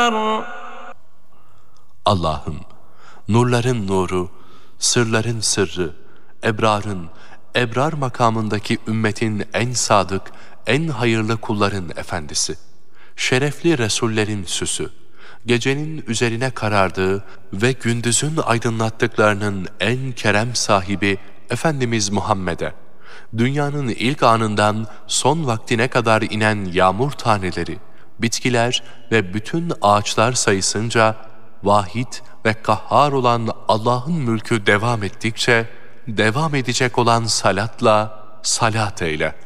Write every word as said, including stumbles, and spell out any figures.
أكبر. Allah'ım, nurların nuru, sırların sırrı, ebrarın, ebrar makamındaki ümmetin en sadık, en hayırlı kulların efendisi, şerefli Resullerin süsü, gecenin üzerine karardığı ve gündüzün aydınlattıklarının en kerem sahibi Efendimiz Muhammed'e, dünyanın ilk anından son vaktine kadar inen yağmur taneleri, bitkiler ve bütün ağaçlar sayısınca vahid ve kahhar olan Allah'ın mülkü devam ettikçe, devam edecek olan salatla salat eyle.